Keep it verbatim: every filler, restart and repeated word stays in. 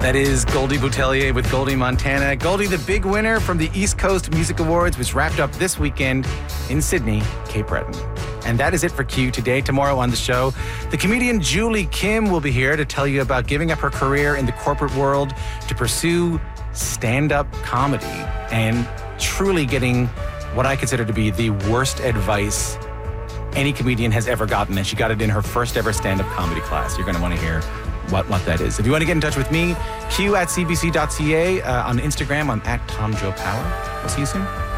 That is Goldie Boutelier with Goldie Montana. Goldie, the big winner from the East Coast Music Awards, which wrapped up this weekend in Sydney, Cape Breton. And that is it for Q today. Tomorrow on the show, the comedian Julie Kim will be here to tell you about giving up her career in the corporate world to pursue stand-up comedy and truly getting what I consider to be the worst advice any comedian has ever gotten. And she got it in her first ever stand-up comedy class. You're going to want to hear what, what that is. If you want to get in touch with me, Q at C B C dot C A. Uh, on Instagram, I'm at Tom Joe Power. We'll see you soon.